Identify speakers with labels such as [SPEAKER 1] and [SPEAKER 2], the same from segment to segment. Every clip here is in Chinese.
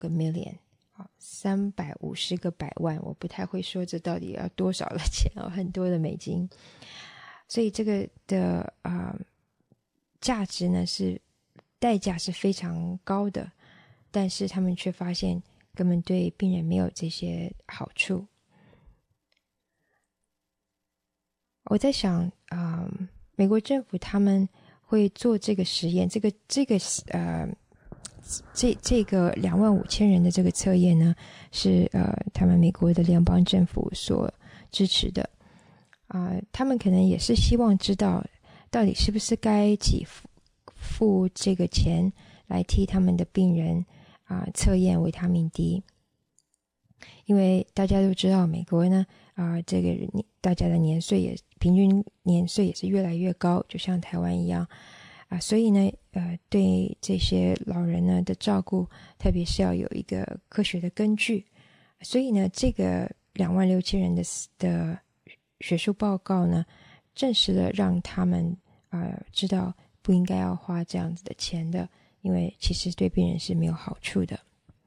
[SPEAKER 1] 个 million， 350个百万，我不太会说这到底要多少的钱很多的美金。所以这个的价值呢代价是非常高的，但是他们却发现根本对病人没有这些好处。我在想美国政府他们会做这个实验，这个25000人的这个测验呢，是他们美国的联邦政府所支持的。他们可能也是希望知道到底是不是该付这个钱来替他们的病人测验维他命 D。 因为大家都知道美国呢这个大家的平均年岁也是越来越高，就像台湾一样所以呢对这些老人呢的照顾，特别是要有一个科学的根据。所以呢这个26000人的学术报告呢，证实了让他们知道不应该要花这样子的钱的，因为其实对病人是没有好处的。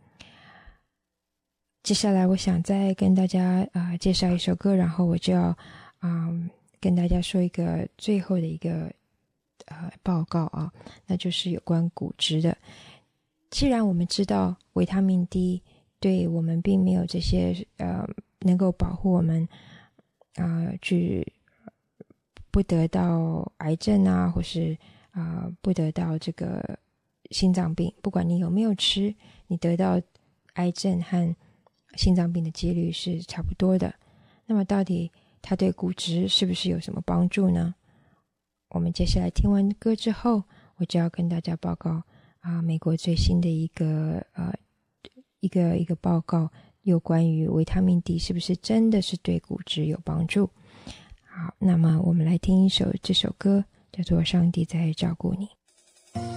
[SPEAKER 1] 接下来我想再跟大家介绍一首歌，然后我就要跟大家说一个最后的一个报告那就是有关骨质的。既然我们知道维他命 D 对我们并没有这些能够保护我们去不得到癌症或是不得到这个心脏病，不管你有没有吃，你得到癌症和心脏病的几率是差不多的。那么到底它对骨质是不是有什么帮助呢？我们接下来听完歌之后，我就要跟大家报告美国最新的一个报告，有关于维他命 D 是不是真的是对骨质有帮助。好，那么我们来听这首歌，叫做《上帝在照顾你》。